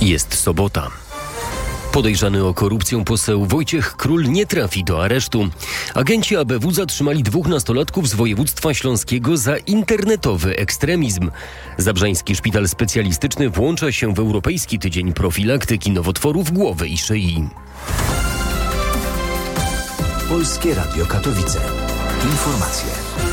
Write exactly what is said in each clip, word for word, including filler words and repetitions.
Jest sobota. Podejrzany o korupcję poseł Wojciech Król nie trafi do aresztu. Agenci A B W zatrzymali dwóch nastolatków z województwa śląskiego za internetowy ekstremizm. Zabrzański Szpital Specjalistyczny włącza się w Europejski Tydzień Profilaktyki Nowotworów Głowy i Szyi. Polskie Radio Katowice. Informacje.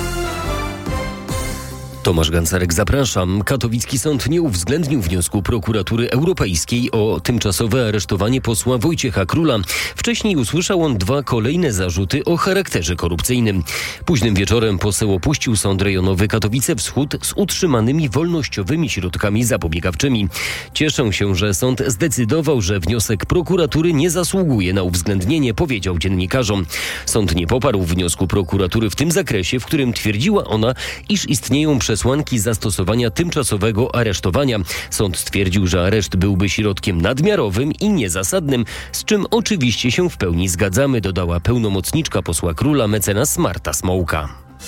Tomasz Gancarek, zapraszam. Katowicki sąd nie uwzględnił wniosku prokuratury europejskiej o tymczasowe aresztowanie posła Wojciecha Króla. Wcześniej usłyszał on dwa kolejne zarzuty o charakterze korupcyjnym. Późnym wieczorem poseł opuścił Sąd Rejonowy Katowice Wschód z utrzymanymi wolnościowymi środkami zapobiegawczymi. Cieszę się, że sąd zdecydował, że wniosek prokuratury nie zasługuje na uwzględnienie, powiedział dziennikarzom. Sąd nie poparł wniosku prokuratury w tym zakresie, w którym twierdziła ona, iż istnieją przesłanki zastosowania tymczasowego aresztowania. Sąd stwierdził, że areszt byłby środkiem nadmiarowym i niezasadnym, z czym oczywiście się w pełni zgadzamy, dodała pełnomocniczka posła Króla mecenas Marta Smołka.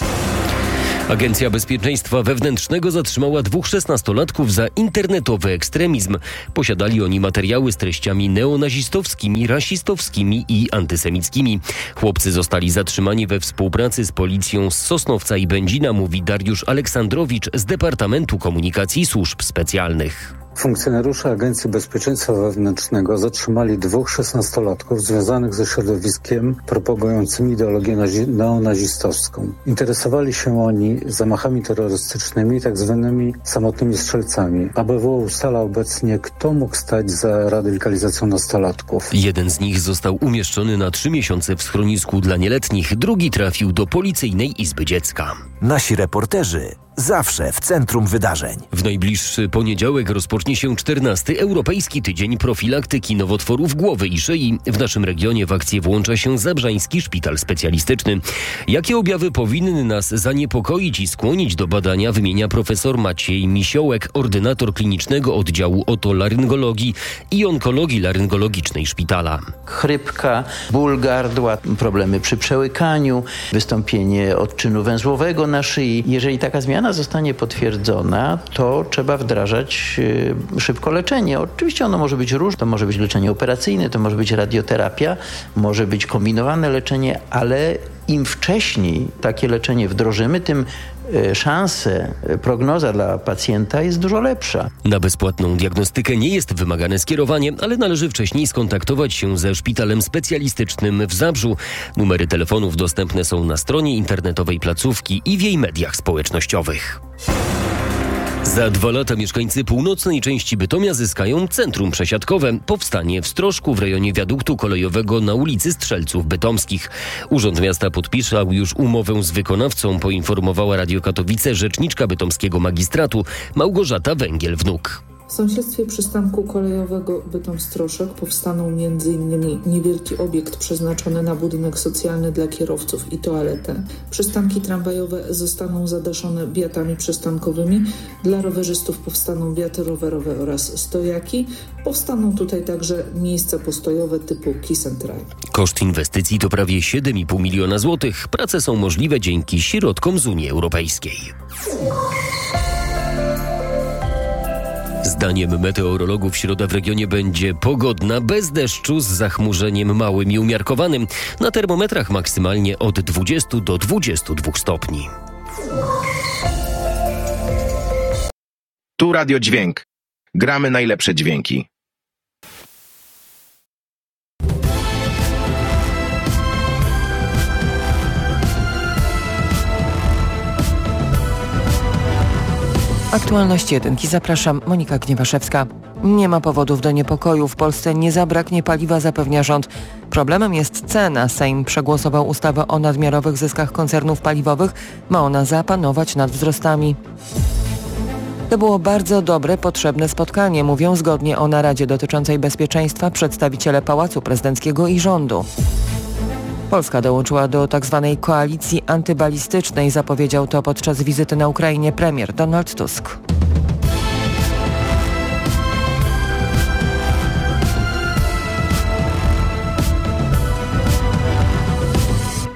Agencja Bezpieczeństwa Wewnętrznego zatrzymała dwóch szesnastolatków za internetowy ekstremizm. Posiadali oni materiały z treściami neonazistowskimi, rasistowskimi i antysemickimi. Chłopcy zostali zatrzymani we współpracy z policją z Sosnowca i Będzina, mówi Dariusz Aleksandrowicz z Departamentu Komunikacji Służb Specjalnych. Funkcjonariusze Agencji Bezpieczeństwa Wewnętrznego zatrzymali dwóch szesnastolatków związanych ze środowiskiem propagującym ideologię nazi- neonazistowską. Interesowali się oni zamachami terrorystycznymi, tak zwanymi samotnymi strzelcami. A B W ustala obecnie, kto mógł stać za radykalizacją nastolatków. Jeden z nich został umieszczony na trzy miesiące w schronisku dla nieletnich, drugi trafił do Policyjnej Izby Dziecka. Nasi reporterzy zawsze w centrum wydarzeń. W najbliższy poniedziałek rozpocznie się czternasty Europejski Tydzień Profilaktyki Nowotworów Głowy i Szyi. W naszym regionie w akcję włącza się Zabrzański Szpital Specjalistyczny. Jakie objawy powinny nas zaniepokoić i skłonić do badania, wymienia profesor Maciej Misiołek, ordynator klinicznego oddziału otolaryngologii i onkologii laryngologicznej szpitala. Chrypka, ból gardła, problemy przy przełykaniu, wystąpienie odczynu węzłowego na szyi. Jeżeli taka zmiana zostanie potwierdzona, to trzeba wdrażać y, szybko leczenie. Oczywiście ono może być różne, to może być leczenie operacyjne, to może być radioterapia, może być kombinowane leczenie, ale im wcześniej takie leczenie wdrożymy, tym y, szanse, y, prognoza dla pacjenta jest dużo lepsza. Na bezpłatną diagnostykę nie jest wymagane skierowanie, ale należy wcześniej skontaktować się ze szpitalem specjalistycznym w Zabrzu. Numery telefonów dostępne są na stronie internetowej placówki i w jej mediach społecznościowych. Za dwa lata mieszkańcy północnej części Bytomia zyskają centrum przesiadkowe. Powstanie w Stroszku w rejonie wiaduktu kolejowego na ulicy Strzelców Bytomskich. Urząd Miasta podpisał już umowę z wykonawcą, poinformowała Radio Katowice rzeczniczka bytomskiego magistratu Małgorzata Węgiel-Wnuk. W sąsiedztwie przystanku kolejowego Bytom-Stroszek powstaną między innymi niewielki obiekt przeznaczony na budynek socjalny dla kierowców i toaletę. Przystanki tramwajowe zostaną zadaszone wiatami przystankowymi. Dla rowerzystów powstaną wiaty rowerowe oraz stojaki. Powstaną tutaj także miejsca postojowe typu Kiss and Ride. Koszt inwestycji to prawie siedem i pół miliona złotych. Prace są możliwe dzięki środkom z Unii Europejskiej. Zdaniem meteorologów środa w regionie będzie pogodna, bez deszczu, z zachmurzeniem małym i umiarkowanym. Na termometrach maksymalnie od dwudziestu do dwudziestu dwóch stopni. Tu Radio Dźwięk. Gramy najlepsze dźwięki. Aktualności jedynki. Zapraszam, Monika Gniewaszewska. Nie ma powodów do niepokoju. W Polsce nie zabraknie paliwa, zapewnia rząd. Problemem jest cena. Sejm przegłosował ustawę o nadmiarowych zyskach koncernów paliwowych. Ma ona zapanować nad wzrostami. To było bardzo dobre, potrzebne spotkanie, mówią zgodnie o naradzie dotyczącej bezpieczeństwa przedstawiciele Pałacu Prezydenckiego i rządu. Polska dołączyła do tzw. koalicji antybalistycznej, zapowiedział to podczas wizyty na Ukrainie premier Donald Tusk.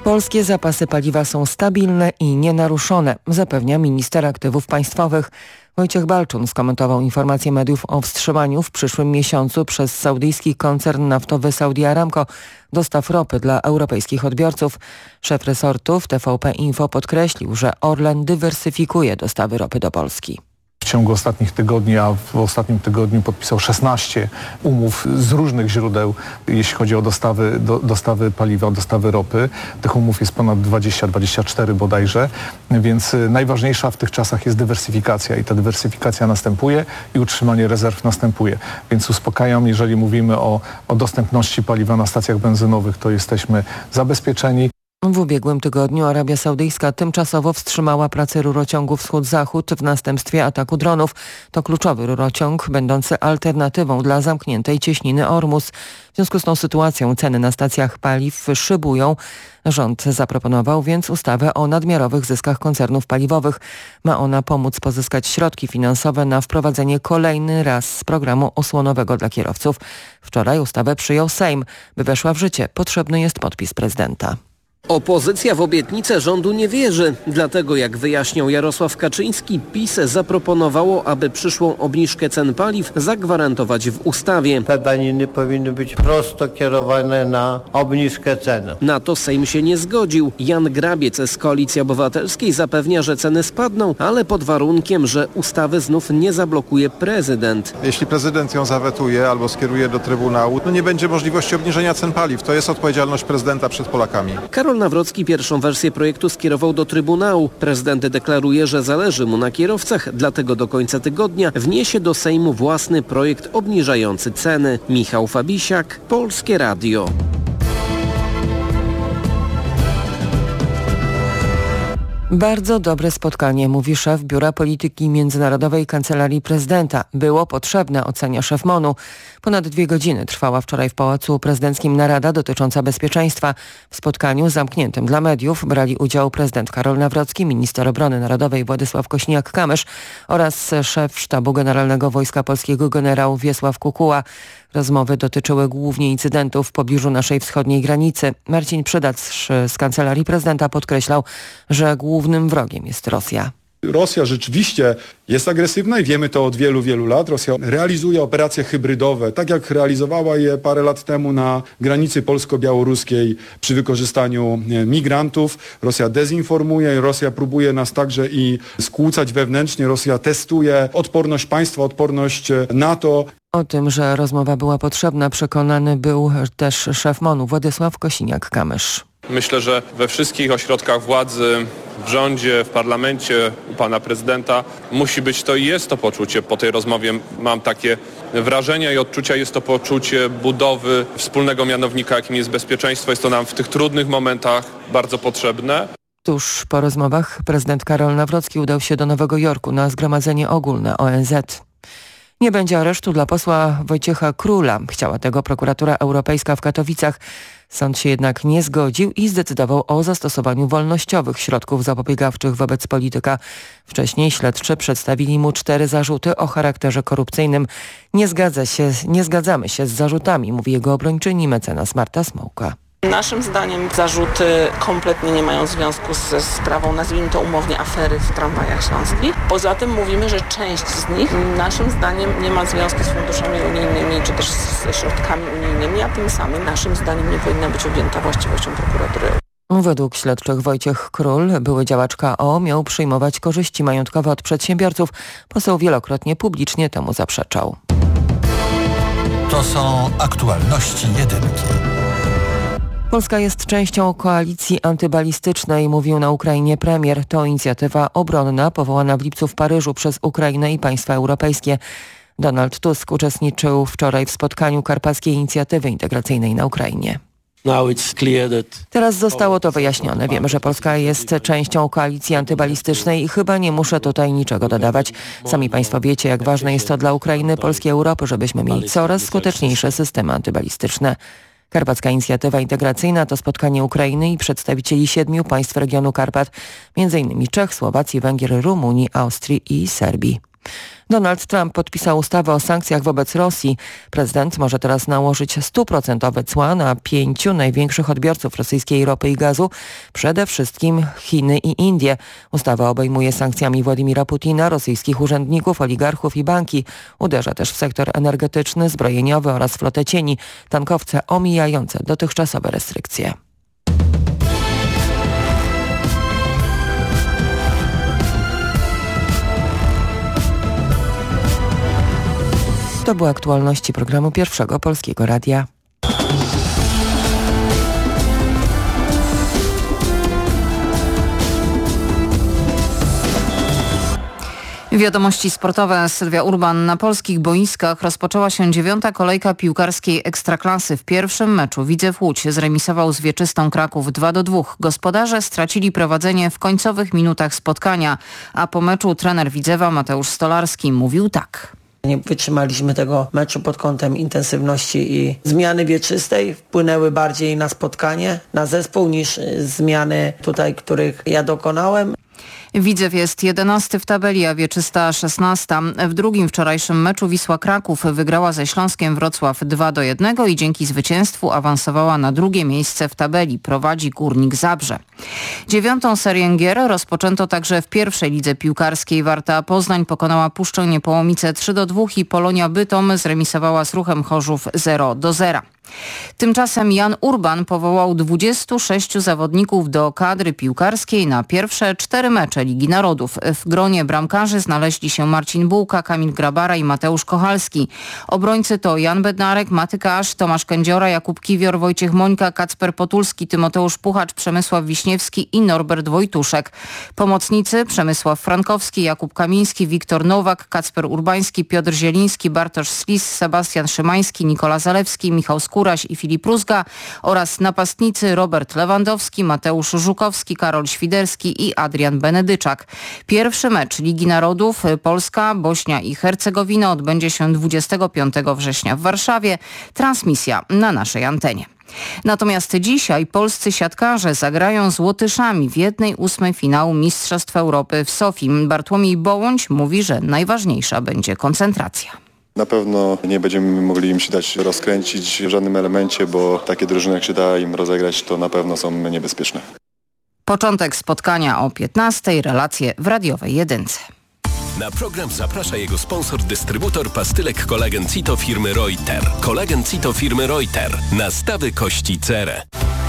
Polskie zapasy paliwa są stabilne i nienaruszone, zapewnia minister aktywów państwowych. Wojciech Balczun skomentował informację mediów o wstrzymaniu w przyszłym miesiącu przez saudyjski koncern naftowy Saudi Aramco dostaw ropy dla europejskich odbiorców. Szef resortu w T V P Info podkreślił, że Orlen dywersyfikuje dostawy ropy do Polski. W ciągu ostatnich tygodni, a w ostatnim tygodniu podpisał szesnaście umów z różnych źródeł, jeśli chodzi o dostawy, do, dostawy paliwa, dostawy ropy. Tych umów jest ponad dwadzieścia, dwadzieścia cztery bodajże, więc najważniejsza w tych czasach jest dywersyfikacja i ta dywersyfikacja następuje i utrzymanie rezerw następuje. Więc uspokajam, jeżeli mówimy o, o dostępności paliwa na stacjach benzynowych, to jesteśmy zabezpieczeni. W ubiegłym tygodniu Arabia Saudyjska tymczasowo wstrzymała pracę rurociągu Wschód-Zachód w następstwie ataku dronów. To kluczowy rurociąg będący alternatywą dla zamkniętej cieśniny Ormus. W związku z tą sytuacją ceny na stacjach paliw szybują. Rząd zaproponował więc ustawę o nadmiarowych zyskach koncernów paliwowych. Ma ona pomóc pozyskać środki finansowe na wprowadzenie kolejny raz z programu osłonowego dla kierowców. Wczoraj ustawę przyjął Sejm. By weszła w życie, potrzebny jest podpis prezydenta. Opozycja w obietnicę rządu nie wierzy. Dlatego, jak wyjaśniał Jarosław Kaczyński, PiS zaproponowało, aby przyszłą obniżkę cen paliw zagwarantować w ustawie. Te daniny powinny być prosto kierowane na obniżkę cen. Na to Sejm się nie zgodził. Jan Grabiec z Koalicji Obywatelskiej zapewnia, że ceny spadną, ale pod warunkiem, że ustawy znów nie zablokuje prezydent. Jeśli prezydent ją zawetuje albo skieruje do Trybunału, to nie będzie możliwości obniżenia cen paliw. To jest odpowiedzialność prezydenta przed Polakami. Karol Nawrocki pierwszą wersję projektu skierował do Trybunału. Prezydent deklaruje, że zależy mu na kierowcach, dlatego do końca tygodnia wniesie do Sejmu własny projekt obniżający ceny. Michał Fabisiak, Polskie Radio. Bardzo dobre spotkanie, mówi szef Biura Polityki Międzynarodowej Kancelarii Prezydenta. Było potrzebne, ocenia szef M O N-u. Ponad dwie godziny trwała wczoraj w Pałacu Prezydenckim narada dotycząca bezpieczeństwa. W spotkaniu zamkniętym dla mediów brali udział prezydent Karol Nawrocki, minister obrony narodowej Władysław Kośniak-Kamysz oraz szef Sztabu Generalnego Wojska Polskiego generał Wiesław Kukuła. Rozmowy dotyczyły głównie incydentów w pobliżu naszej wschodniej granicy. Marcin Przydacz z Kancelarii Prezydenta podkreślał, że głównym wrogiem jest Rosja. Rosja rzeczywiście jest agresywna i wiemy to od wielu, wielu lat. Rosja realizuje operacje hybrydowe, tak jak realizowała je parę lat temu na granicy polsko-białoruskiej przy wykorzystaniu migrantów. Rosja dezinformuje, Rosja próbuje nas także i skłócać wewnętrznie. Rosja testuje odporność państwa, odporność NATO. O tym, że rozmowa była potrzebna, przekonany był też szef M O N-u Władysław Kosiniak-Kamysz. Myślę, że we wszystkich ośrodkach władzy, w rządzie, w parlamencie, u pana prezydenta musi być to i jest to poczucie. Po tej rozmowie mam takie wrażenia i odczucia. Jest to poczucie budowy wspólnego mianownika, jakim jest bezpieczeństwo. Jest to nam w tych trudnych momentach bardzo potrzebne. Tuż po rozmowach prezydent Karol Nawrocki udał się do Nowego Jorku na Zgromadzenie Ogólne O N Z. Nie będzie aresztu dla posła Wojciecha Króla. Chciała tego prokuratura europejska w Katowicach. Sąd się jednak nie zgodził i zdecydował o zastosowaniu wolnościowych środków zapobiegawczych wobec polityka. Wcześniej śledczy przedstawili mu cztery zarzuty o charakterze korupcyjnym. Nie zgadza się, nie zgadzamy się z zarzutami, mówi jego obrończyni mecenas Marta Smołka. Naszym zdaniem zarzuty kompletnie nie mają związku ze sprawą, nazwijmy to umownie, afery w tramwajach śląskich. Poza tym mówimy, że część z nich naszym zdaniem nie ma związku z funduszami unijnymi czy też ze środkami unijnymi, a tym samym naszym zdaniem nie powinna być objęta właściwością prokuratury. Według śledczych Wojciech Król, były działacz K O, miał przyjmować korzyści majątkowe od przedsiębiorców. Poseł wielokrotnie publicznie temu zaprzeczał. To są aktualności jedynki. Polska jest częścią koalicji antybalistycznej, mówił na Ukrainie premier. To inicjatywa obronna powołana w lipcu w Paryżu przez Ukrainę i państwa europejskie. Donald Tusk uczestniczył wczoraj w spotkaniu Karpackiej Inicjatywy Integracyjnej na Ukrainie. Teraz zostało to wyjaśnione. Wiemy, że Polska jest częścią koalicji antybalistycznej i chyba nie muszę tutaj niczego dodawać. Sami państwo wiecie, jak ważne jest to dla Ukrainy, Polski, Europy, żebyśmy mieli coraz skuteczniejsze systemy antybalistyczne. Karpacka Inicjatywa Integracyjna to spotkanie Ukrainy i przedstawicieli siedmiu państw regionu Karpat, między innymi Czech, Słowacji, Węgier, Rumunii, Austrii i Serbii. Donald Trump podpisał ustawę o sankcjach wobec Rosji. Prezydent może teraz nałożyć stuprocentowe cła na pięciu największych odbiorców rosyjskiej ropy i gazu, przede wszystkim Chiny i Indie. Ustawa obejmuje sankcjami Władimira Putina, rosyjskich urzędników, oligarchów i banki. Uderza też w sektor energetyczny, zbrojeniowy oraz flotę cieni, tankowce omijające dotychczasowe restrykcje. To były aktualności programu Pierwszego Polskiego Radia. Wiadomości sportowe. Sylwia Urban. Na polskich boiskach rozpoczęła się dziewiąta kolejka piłkarskiej Ekstraklasy. W pierwszym meczu Widzew Łódź zremisował z Wieczystą Kraków dwa do dwóch. Gospodarze stracili prowadzenie w końcowych minutach spotkania, a po meczu trener Widzewa Mateusz Stolarski mówił tak. Nie wytrzymaliśmy tego meczu pod kątem intensywności i zmiany wieczystej wpłynęły bardziej na spotkanie, na zespół niż zmiany tutaj, których ja dokonałem. Widzew jest jedenasty w tabeli, a Wieczysta szesnasta. W drugim wczorajszym meczu Wisła Kraków wygrała ze Śląskiem Wrocław dwa do jednego i dzięki zwycięstwu awansowała na drugie miejsce w tabeli. Prowadzi Górnik Zabrze. Dziewiątą serię gier rozpoczęto także w pierwszej lidze piłkarskiej. Warta Poznań pokonała Puszczę Niepołomice trzy do dwóch i Polonia Bytom zremisowała z Ruchem Chorzów zero do zera. Tymczasem Jan Urban powołał dwudziestu sześciu zawodników do kadry piłkarskiej na pierwsze cztery mecze Ligi Narodów. W gronie bramkarzy znaleźli się Marcin Bułka, Kamil Grabara i Mateusz Kochalski. Obrońcy to Jan Bednarek, Matyka Asz, Tomasz Kędziora, Jakub Kiwior, Wojciech Mońka, Kacper Potulski, Tymoteusz Puchacz, Przemysław Wiśniewski i Norbert Wojtuszek. Pomocnicy Przemysław Frankowski, Jakub Kamiński, Wiktor Nowak, Kacper Urbański, Piotr Zieliński, Bartosz Slis, Sebastian Szymański, Nikola Zalewski, Michał Skóraś i Filip Rózga oraz napastnicy Robert Lewandowski, Mateusz Żukowski, Karol Świderski i Adrian Benedyczak. Pierwszy mecz Ligi Narodów Polska, Bośnia i Hercegowina odbędzie się dwudziestego piątego września w Warszawie. Transmisja na naszej antenie. Natomiast dzisiaj polscy siatkarze zagrają z Łotyszami w jednej ósmej finału Mistrzostw Europy w Sofii. Bartłomiej Bołądź mówi, że najważniejsza będzie koncentracja. Na pewno nie będziemy mogli im się dać rozkręcić w żadnym elemencie, bo takie drużyny jak się da im rozegrać, to na pewno są niebezpieczne. Początek spotkania o piętnastej, relacje w radiowej jedynce. Na program zaprasza jego sponsor, dystrybutor pastylek Kolagen Cito firmy Reuter. Kolagen Cito firmy Reuter. Nastawy kości cerę.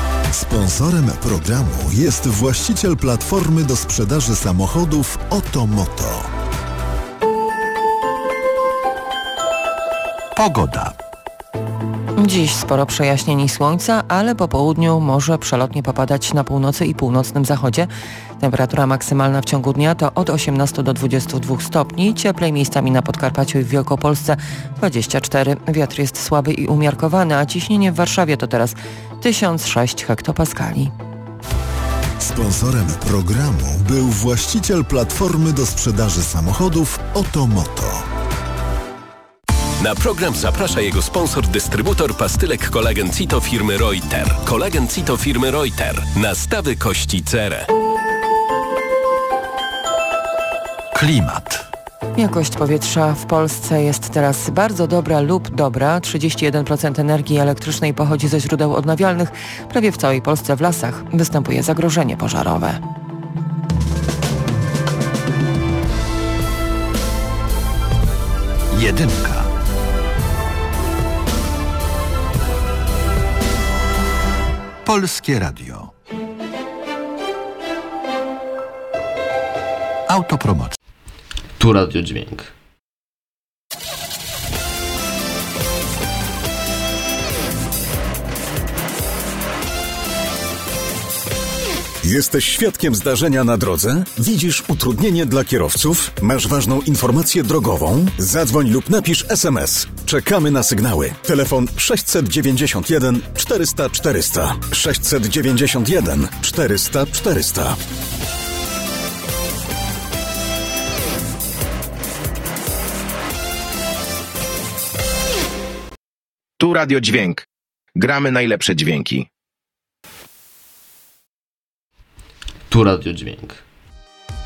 Sponsorem programu jest właściciel platformy do sprzedaży samochodów Otomoto. Pogoda. Dziś sporo przejaśnień i słońca, ale po południu może przelotnie popadać na północy i północnym zachodzie. Temperatura maksymalna w ciągu dnia to od osiemnastu do dwudziestu dwóch stopni. Cieplej miejscami na Podkarpaciu i w Wielkopolsce dwadzieścia cztery. Wiatr jest słaby i umiarkowany, a ciśnienie w Warszawie to teraz tysiąc sześć hektopaskali. Sponsorem programu był właściciel platformy do sprzedaży samochodów Otomoto. Na program zaprasza jego sponsor, dystrybutor pastylek Kolagen Cito firmy Reuter. Kolagen Cito firmy Reuter. Nastawy kości cerę. Klimat. Jakość powietrza w Polsce jest teraz bardzo dobra lub dobra. trzydzieści jeden procent energii elektrycznej pochodzi ze źródeł odnawialnych. Prawie w całej Polsce w lasach występuje zagrożenie pożarowe. Jedynka. Polskie Radio. Autopromocja. Tu Radio Dźwięk. Jesteś świadkiem zdarzenia na drodze? Widzisz utrudnienie dla kierowców? Masz ważną informację drogową? Zadzwoń lub napisz es em es. Czekamy na sygnały. Telefon sześćset dziewięćdziesiąt jeden czterysta czterysta. sześćset dziewięćdziesiąt jeden czterysta czterysta. Tu Radio Dźwięk. Gramy najlepsze dźwięki. Tu Radio Dźwięk.